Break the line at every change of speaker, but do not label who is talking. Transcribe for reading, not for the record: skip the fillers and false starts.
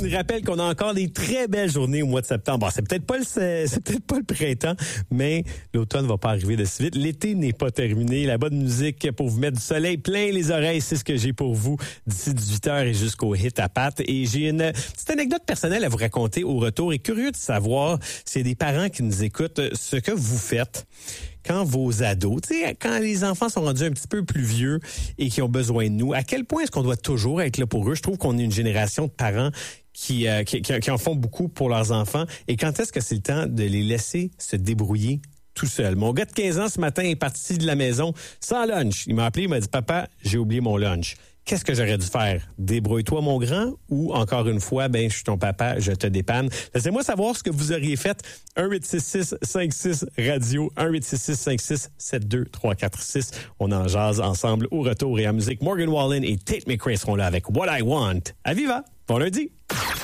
Je rappelle qu'on a encore des très belles journées au mois de septembre. Bon, c'est peut-être pas le printemps, mais l'automne va pas arriver de si vite. L'été n'est pas terminé. La bonne musique pour vous mettre du soleil plein les oreilles, c'est ce que j'ai pour vous d'ici 18h et jusqu'au hit à patte. Et j'ai une petite anecdote personnelle à vous raconter au retour. Et curieux de savoir s'il y a des parents qui nous écoutent, ce que vous faites quand vos ados, tu sais, quand les enfants sont rendus un petit peu plus vieux et qui ont besoin de nous, à quel point est-ce qu'on doit toujours être là pour eux? Je trouve qu'on est une génération de parents qui en font beaucoup pour leurs enfants. Et quand est-ce que c'est le temps de les laisser se débrouiller tout seul? Mon gars de 15 ans, ce matin, est parti de la maison sans lunch. Il m'a appelé, il m'a dit, « Papa, j'ai oublié mon lunch. » Qu'est-ce que j'aurais dû faire? Débrouille-toi, mon grand, ou encore une fois, je suis ton papa, je te dépanne. Laissez-moi savoir ce que vous auriez fait. 1-866-56-radio, 1-866-56-72346. On en jase ensemble au retour et à musique. Morgan Wallen et Tate McRae seront là avec What I Want. À Viva! Bon lundi!